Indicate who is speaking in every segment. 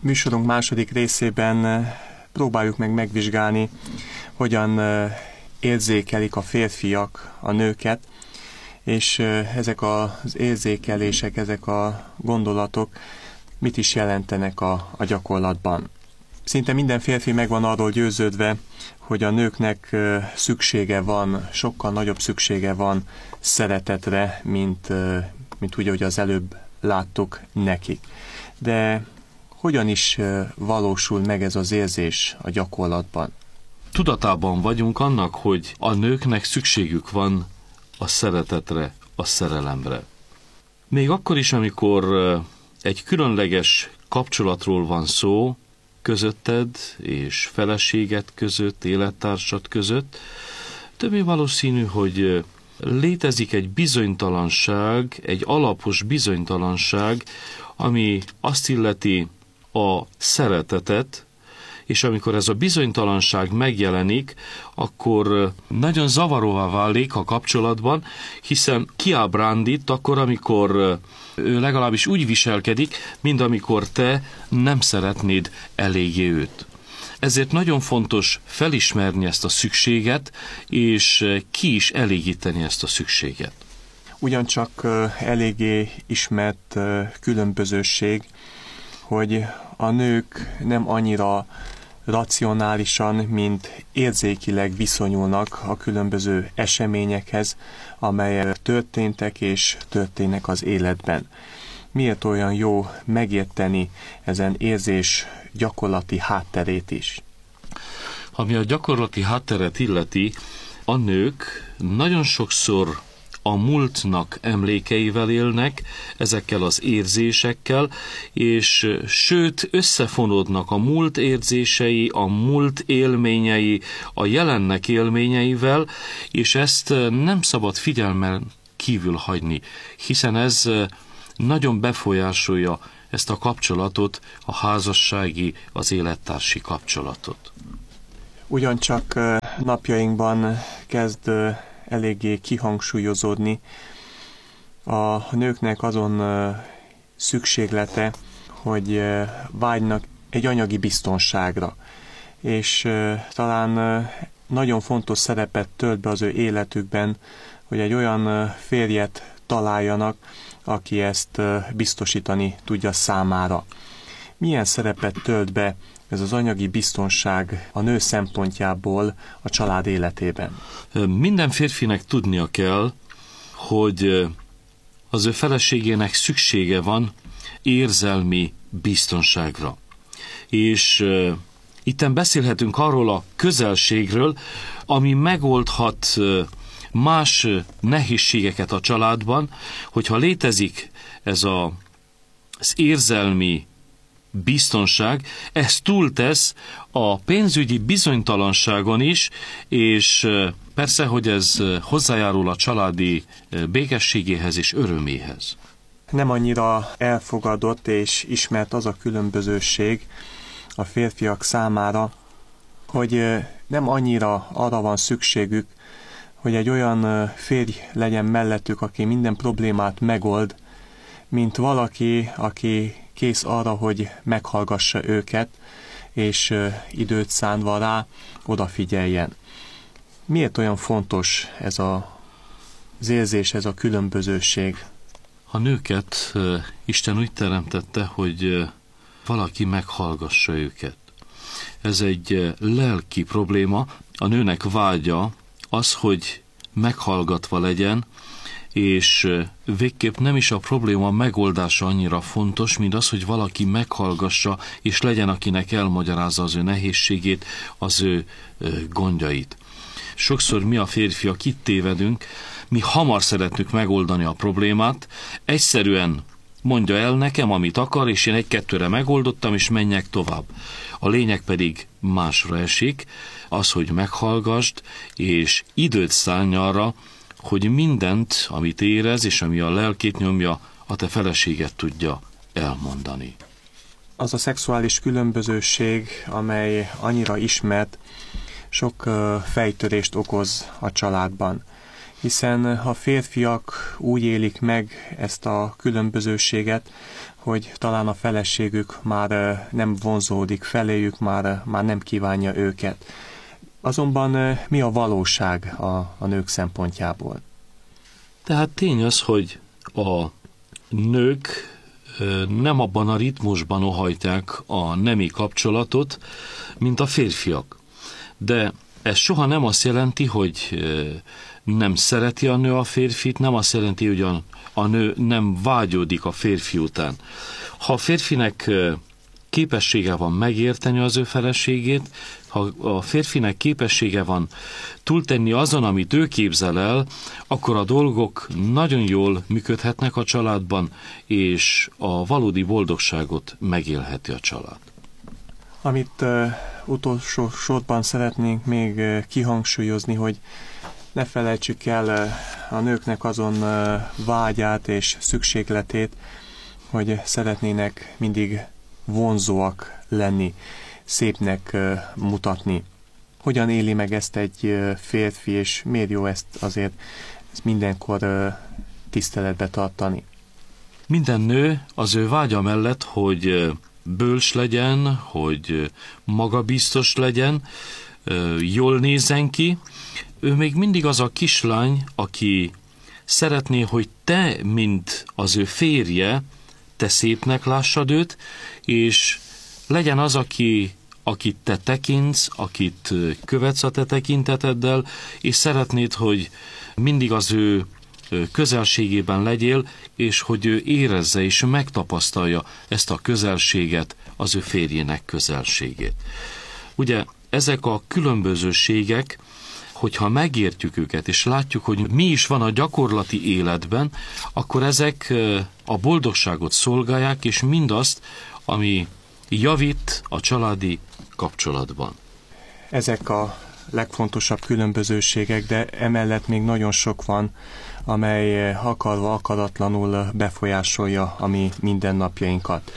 Speaker 1: Műsorunk második részében próbáljuk meg megvizsgálni, hogyan érzékelik a férfiak a nőket, és ezek az érzékelések, ezek a gondolatok mit is jelentenek a gyakorlatban. Szinte minden férfi meg van arról győződve, hogy a nőknek szüksége van, sokkal nagyobb szüksége van szeretetre, mint úgy, ahogy az előbb láttuk nekik. De hogyan is valósul meg ez az érzés a gyakorlatban?
Speaker 2: Tudatában vagyunk annak, hogy a nőknek szükségük van a szeretetre, a szerelemre. Még akkor is, amikor egy különleges kapcsolatról van szó, közötted és feleséged között, élettársad között, többé valószínű, hogy létezik egy bizonytalanság, egy alapos bizonytalanság, ami azt illeti a szeretetet, és amikor ez a bizonytalanság megjelenik, akkor nagyon zavaróvá válik a kapcsolatban, hiszen kiábrándít akkor, amikor ő legalábbis úgy viselkedik, mint amikor te nem szeretnéd eléggé őt. Ezért nagyon fontos felismerni ezt a szükséget, és ki is elégíteni ezt a szükséget.
Speaker 1: Ugyancsak eléggé ismert különbözőség, hogy a nők nem annyira racionálisan, mint érzékileg viszonyulnak a különböző eseményekhez, amelyek történtek és történnek az életben. Miért olyan jó megérteni ezen érzés gyakorlati hátterét is?
Speaker 2: Ami a gyakorlati hátteret illeti, a nők nagyon sokszor a múltnak emlékeivel élnek, ezekkel az érzésekkel, és sőt összefonódnak a múlt érzései, a múlt élményei, a jelennek élményeivel, és ezt nem szabad figyelmen kívül hagyni, hiszen ez nagyon befolyásolja ezt a kapcsolatot, a házassági, az élettársi kapcsolatot.
Speaker 1: Ugyancsak napjainkban kezd eléggé kihangsúlyozódni a nőknek azon szükséglete, hogy vágynak egy anyagi biztonságra, és talán nagyon fontos szerepet tölt be az ő életükben, hogy egy olyan férjet találjanak, aki ezt biztosítani tudja számára. Milyen szerepet tölt be ez az anyagi biztonság a nő szempontjából a család életében?
Speaker 2: Minden férfinek tudnia kell, hogy az ő feleségének szüksége van érzelmi biztonságra. És itten beszélhetünk arról a közelségről, ami megoldhat más nehézségeket a családban, hogyha létezik ez az érzelmi biztonság, ez túltesz a pénzügyi bizonytalanságon is, és persze, hogy ez hozzájárul a családi békességéhez és öröméhez.
Speaker 1: Nem annyira elfogadott és ismert az a különbözőség a férfiak számára, hogy nem annyira arra van szükségük, hogy egy olyan férj legyen mellettük, aki minden problémát megold, mint valaki, aki kész arra, hogy meghallgassa őket, és időt szánva rá odafigyeljen. Miért olyan fontos ez az érzés, ez a különbözőség?
Speaker 2: A nőket Isten úgy teremtette, hogy valaki meghallgassa őket. Ez egy lelki probléma. A nőnek vágya az, hogy meghallgatva legyen, és végképp nem is a probléma megoldása annyira fontos, mint az, hogy valaki meghallgassa, és legyen, akinek elmagyarázza az ő nehézségét, az ő gondjait. Sokszor mi a férfiak itt tévedünk, mi hamar szeretnünk megoldani a problémát, egyszerűen mondja el nekem, amit akar, és én egy-kettőre megoldottam, és menjek tovább. A lényeg pedig másra esik, az, hogy meghallgasd, és időt szállj arra, hogy mindent, amit érez, és ami a lelkét nyomja, a te feleséget tudja elmondani.
Speaker 1: Az a szexuális különbözőség, amely annyira ismert, sok fejtörést okoz a családban. hiszen a férfiak úgy élik meg ezt a különbözőséget, hogy talán a feleségük már nem vonzódik feléjük, már nem kívánja őket. Azonban mi a valóság a nők szempontjából?
Speaker 2: Tehát tény az, hogy a nők nem abban a ritmusban óhajtják a nemi kapcsolatot, mint a férfiak. De ez soha nem azt jelenti, hogy nem szereti a nő a férfit, nem azt jelenti, hogy a nő nem vágyódik a férfi után. Ha a férfinek képessége van megérteni az ő feleségét, ha a férfinek képessége van túltenni azon, amit ő képzel el, akkor a dolgok nagyon jól működhetnek a családban, és a valódi boldogságot megélheti a család.
Speaker 1: Amit utolsó sorban szeretnénk még kihangsúlyozni, hogy ne felejtsük el a nőknek azon vágyát és szükségletét, hogy szeretnének mindig vonzóak lenni, szépnek mutatni. Hogyan éli meg ezt egy férfi, és miért jó ezt azért mindenkor tiszteletbe tartani?
Speaker 2: Minden nő az ő vágya mellett, hogy bölcs legyen, hogy magabiztos legyen, jól nézzen ki, ő még mindig az a kislány, aki szeretné, hogy te, mint az ő férje, te szépnek lássad őt, és legyen az, akit te tekintsz, akit követsz a te tekinteteddel, és szeretnéd, hogy mindig az ő közelségében legyél, és hogy ő érezze és megtapasztalja ezt a közelséget, az ő férjének közelségét. Ugye ezek a különbözőségek, hogyha megértjük őket, és látjuk, hogy mi is van a gyakorlati életben, akkor ezek a boldogságot szolgálják, és mindazt, ami javít a családi kapcsolatban.
Speaker 1: Ezek a legfontosabb különbözőségek, de emellett még nagyon sok van, amely akarva akaratlanul befolyásolja a mi mindennapjainkat.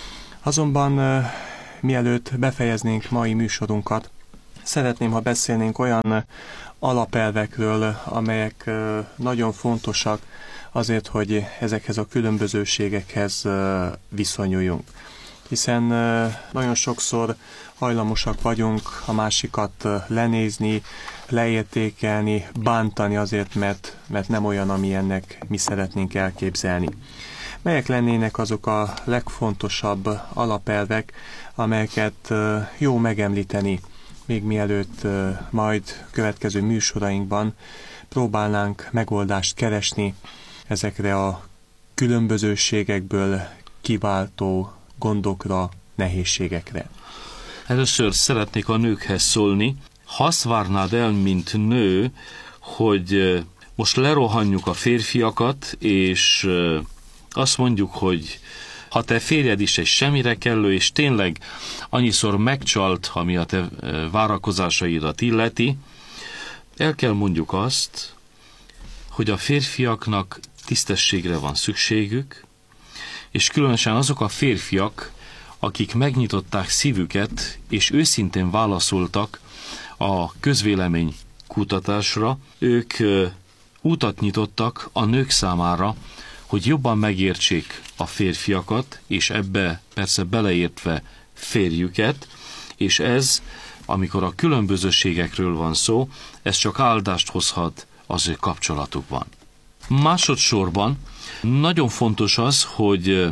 Speaker 1: Azonban mielőtt befejeznénk mai műsorunkat, szeretném, ha beszélnénk olyan alapelvekről, amelyek nagyon fontosak azért, hogy ezekhez a különbözőségekhez viszonyuljunk. Hiszen nagyon sokszor hajlamosak vagyunk a másikat lenézni, leértékelni, bántani azért, mert nem olyan, amilyennek mi szeretnénk elképzelni. Melyek lennének azok a legfontosabb alapelvek, amelyeket jó megemlíteni, még mielőtt majd következő műsorainkban próbálnánk megoldást keresni ezekre a különbözőségekből kiváltó gondokra, nehézségekre.
Speaker 2: Először szeretnék a nőkhez szólni. Ha azt várnád el, mint nő, hogy most lerohanjuk a férfiakat, és azt mondjuk, hogy ha te férjed is egy semmire kellő, és tényleg annyiszor megcsalt, ami a te várakozásaidat illeti, el kell mondjuk azt, hogy a férfiaknak tisztességre van szükségük, és különösen azok a férfiak, akik megnyitották szívüket, és őszintén válaszoltak a közvélemény kutatásra, ők útat nyitottak a nők számára, hogy jobban megértsék a férfiakat, és ebbe persze beleértve férjüket, és ez, amikor a különbözőségekről van szó, ez csak áldást hozhat az ő kapcsolatukban. Másodszorban nagyon fontos az, hogy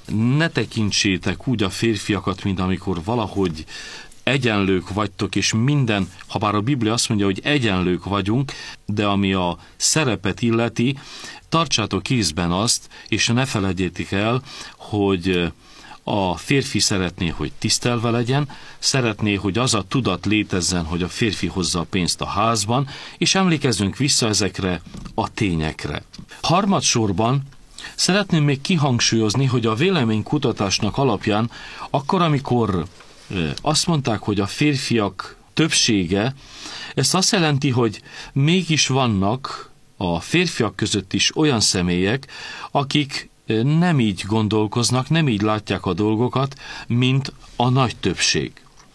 Speaker 2: ne tekintsétek úgy a férfiakat, mint amikor valahogy egyenlők vagytok, és minden, ha bár a Biblia azt mondja, hogy egyenlők vagyunk, de ami a szerepet illeti, tartsátok észben azt, és ne felejtjétek el, hogy a férfi szeretné, hogy tisztelve legyen, szeretné, hogy az a tudat létezzen, hogy a férfi hozza a pénzt a házban, és emlékezzünk vissza ezekre a tényekre. Harmadsorban szeretném még kihangsúlyozni, hogy a véleménykutatásnak alapján akkor, amikor azt mondták, hogy a férfiak többsége, ezt azt jelenti, hogy mégis vannak a férfiak között is olyan személyek, akik nem így gondolkoznak, nem így látják a dolgokat, mint a nagy többség.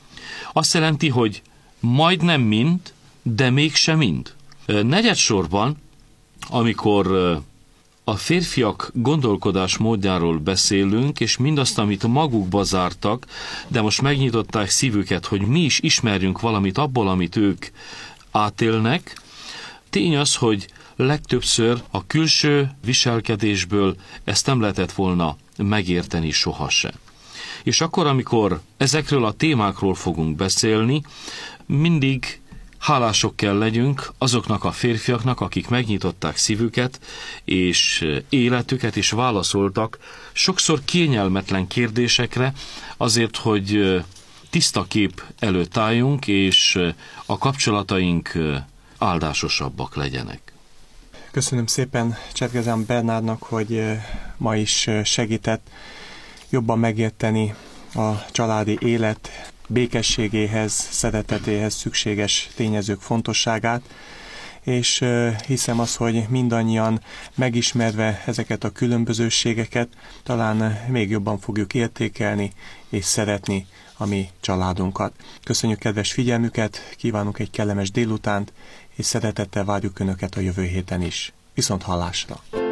Speaker 2: Azt jelenti, hogy majdnem mind, de mégse mind. Negyedsorban amikor a férfiak gondolkodás módjáról beszélünk, és mindazt, amit magukba zártak, de most megnyitották szívüket, hogy mi is ismerjünk valamit abból, amit ők átélnek, tény az, hogy legtöbbször a külső viselkedésből ezt nem lehetett volna megérteni sohasem. És akkor, amikor ezekről a témákról fogunk beszélni, mindig hálások kell legyünk azoknak a férfiaknak, akik megnyitották szívüket és életüket, és válaszoltak sokszor kényelmetlen kérdésekre, azért, hogy tiszta kép előtt álljunk, és a kapcsolataink áldásosabbak legyenek.
Speaker 1: Köszönöm szépen Cserkezán Bernádnak, hogy ma is segített jobban megérteni a családi élet békességéhez, szeretetéhez szükséges tényezők fontosságát, és hiszem az, hogy mindannyian megismerve ezeket a különbözőségeket, talán még jobban fogjuk értékelni és szeretni a mi családunkat. Köszönjük kedves figyelmüket, kívánunk egy kellemes délutánt, és szeretettel várjuk Önöket a jövő héten is. Viszont hallásra!